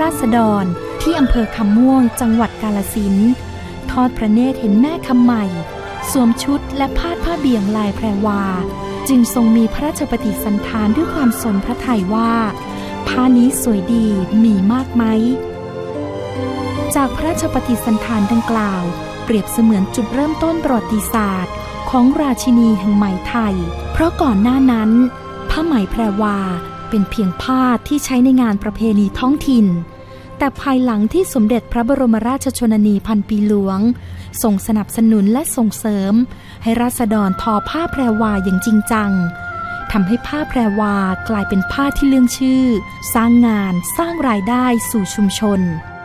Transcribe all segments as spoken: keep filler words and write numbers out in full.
ราษฎรที่อำเภอคำม่วงจังหวัดกาฬสินธุ์ทอดพระเนตรเห็นแม่คำใหม่สวมชุดและพาดผ้าเบี่ยงลายแพรวาจึงทรงมีพระราชปฏิสันถานด้วยความสนพระทัยว่าผ้านี้สวยดีมีมากไหมจากพระราชปฏิสันถานดังกล่าวเปรียบเสมือนจุดเริ่มต้นประวัติศาสตร์ของราชินีแห่งไหมไทยเพราะก่อนหน้านั้นผ้าไหมแพรวาเป็นเพียงผ้าที่ใช้ในงานประเพณีท้องถิ่นแต่ภายหลังที่สมเด็จพระบรมราชชนนีพันปีหลวงทรงสนับสนุนและส่งเสริมให้ราษฎรทอผ้าแพรวาอย่างจริงจังทำให้ผ้าแพรวากลายเป็นผ้าที่เลื่องชื่อสร้างงานสร้างรายได้สู่ชุมชน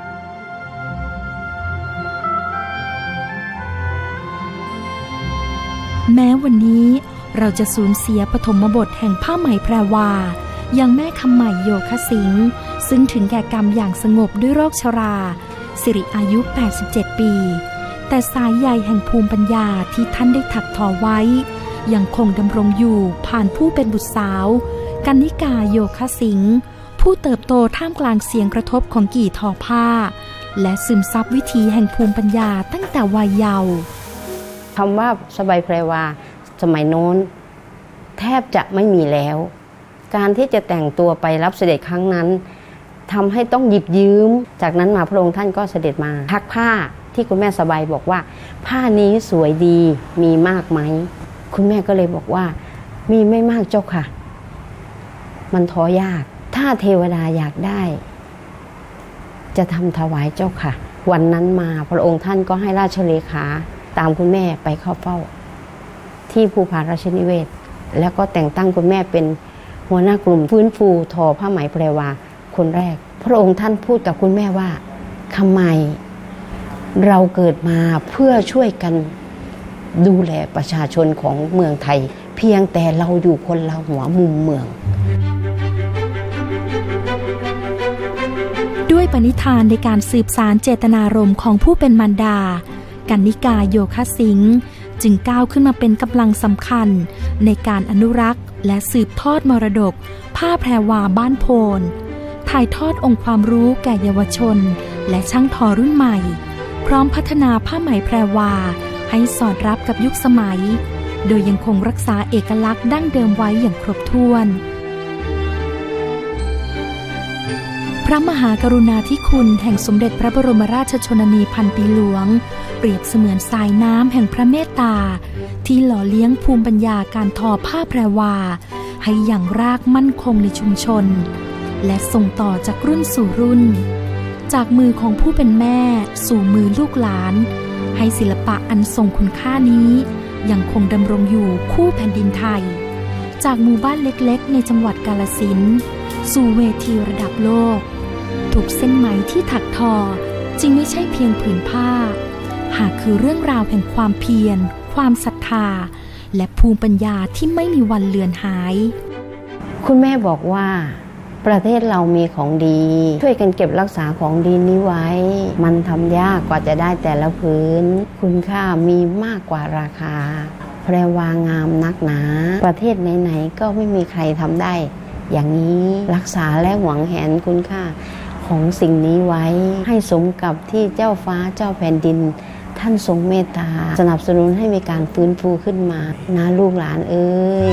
แม้วันนี้เราจะสูญเสียปฐมบทแห่งผ้าไหมแพรวาอย่างแม่คำใหม่โยคะสิงห์ซึ่งถึงแก่กรรมอย่างสงบด้วยโรคชราสิริอายุแปดสิบเจ็ดปีแต่สายใยแห่งภูมิปัญญาที่ท่านได้ถักทอไว้ยังคงดำรงอยู่ผ่านผู้เป็นบุตรสาวกรรณิกาโยคะสิงห์ผู้เติบโตท่ามกลางเสียงกระทบของกี่ทอผ้าและซึมซับวิถีแห่งภูมิปัญญาตั้งแต่วัยเยาว์คำว่าสบายแพรวาสมัยโน้นแทบจะไม่มีแล้วการที่จะแต่งตัวไปรับเสด็จครั้งนั้นทำให้ต้องหยิบยืมจากนั้นมาพระองค์ท่านก็เสด็จมาทักผ้าที่คุณแม่สบายบอกว่าผ้านี้สวยดีมีมากไหมคุณแม่ก็เลยบอกว่ามีไม่มากเจ้าค่ะมันท้อยากถ้าเทวดาอยากได้จะทำถวายเจ้าค่ะวันนั้นมาพระองค์ท่านก็ให้ราชเลขาตามคุณแม่ไปเข้าเฝ้าที่ภูผาราชนิเวศแล้วก็แต่งตั้งคุณแม่เป็นหัวหน้ากลุ่มฟื้นฟูทอผ้าไหมแพรวาคนแรกพระองค์ท่านพูดกับคุณแม่ว่าทำไมเราเกิดมาเพื่อช่วยกันดูแลประชาชนของเมืองไทยเพียงแต่เราอยู่คนละหัวมุมเมืองด้วยปณิธานในการสืบสานเจตนารมณ์ของผู้เป็นมารดากรรณิกาโยคะสิงห์จึงก้าวขึ้นมาเป็นกำลังสำคัญในการอนุรักษ์และสืบทอดมรดกผ้าแพรวาบ้านโพนถ่ายทอดองค์ความรู้แก่เยาวชนและช่างทอรุ่นใหม่พร้อมพัฒนาผ้าไหมแพรวาให้สอดรับกับยุคสมัยโดยยังคงรักษาเอกลักษณ์ดั้งเดิมไว้อย่างครบถ้วนพระมหากรุณาธิคุณแห่งสมเด็จพระบรมราชชนนีพันปีหลวงเปรียบเสมือนสายน้ำแห่งพระเมตตาที่หล่อเลี้ยงภูมิปัญญาการทอผ้าแพรวาให้อย่างรากมั่นคงในชุมชนและส่งต่อจากรุ่นสู่รุ่นจากมือของผู้เป็นแม่สู่มือลูกหลานให้ศิลปะอันทรงคุณค่านี้ยังคงดำรงอยู่คู่แผ่นดินไทยจากหมู่บ้านเล็กๆในจังหวัดกาฬสินธุ์สู่เวทีระดับโลกทุกเส้นไหมที่ถักทอจึงไม่ใช่เพียงผืนผ้าหากคือเรื่องราวแห่งความเพียรความศรัทธาและภูมิปัญญาที่ไม่มีวันเลือนหายคุณแม่บอกว่าประเทศเรามีของดีช่วยกันเก็บรักษาของดีนี้ไว้มันทำยากกว่าจะได้แต่ละพื้นคุณค่ามีมากกว่าราคาแพรวางามนักหนาประเทศไหนๆก็ไม่มีใครทำได้อย่างนี้รักษาและหวงแหนคุณค่าของสิ่งนี้ไว้ให้สมกับที่เจ้าฟ้าเจ้าแผ่นดินท่านทรงเมตตาสนับสนุนให้มีการฟื้นฟูขึ้นมานะลูกหลานเอ้ย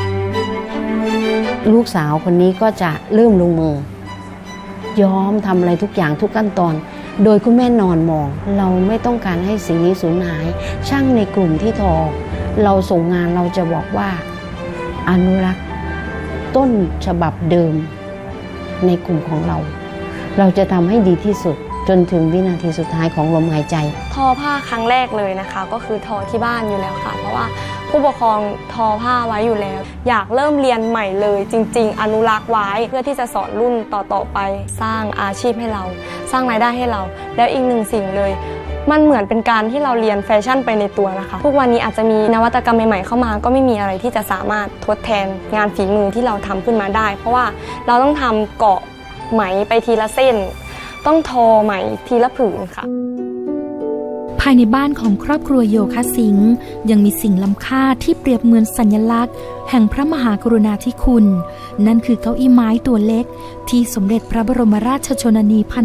ลูกสาวคนนี้ก็จะเริ่มลงมือย้อมทำอะไรทุกอย่างทุกขั้นตอนโดยคุณแม่นอนมองเราไม่ต้องการให้สิ่งนี้สูญหายช่างในกลุ่มที่ทอเราส่งงานเราจะบอกว่าอนุรักษ์ต้นฉบับเดิมในกลุ่มของเราเราจะทำให้ดีที่สุดจนถึงวินาทีสุดท้ายของลมหายใจทอผ้าครั้งแรกเลยนะคะก็คือทอที่บ้านอยู่แล้วค่ะเพราะว่าผู้ปกครองทอผ้าไว้อยู่แล้วอยากเริ่มเรียนใหม่เลยจริงๆอนุรักษ์ไว้เพื่อที่จะสอนรุ่นต่อๆไปสร้างอาชีพให้เราสร้างรายได้ให้เราแล้วอีกหนึ่งสิ่งเลยมันเหมือนเป็นการที่เราเรียนแฟชั่นไปในตัวนะคะทุกวันนี้อาจจะมีนวัตกรรมใหม่ๆเข้ามาก็ไม่มีอะไรที่จะสามารถทดแทนงานฝีมือที่เราทำขึ้นมาได้เพราะว่าเราต้องทำเกาะไหมไปทีละเส้นต้องทอไหมทีละผืนค่ะภายในบ้านของครอบครัวโยคะสิงห์ยังมีสิ่งล้ำค่าที่เปรียบเหมือนสัญลักษณ์แห่งพระมหากรุณาธิคุณนั่นคือเก้าอี้ไม้ตัวเล็กที่สมเด็จพระบรมราชชนนีพัน